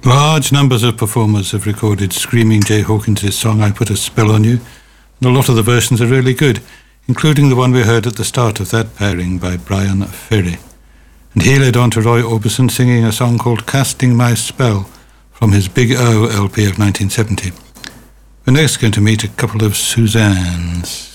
Large numbers of performers have recorded Screaming Jay Hawkins' song I Put a Spell on You, and a lot of the versions are really good, including the one we heard at the start of that pairing by Bryan Ferry. And he led on to Roy Orbison singing a song called Casting My Spell from his Big O LP of 1970. We're next going to meet a couple of Suzannes.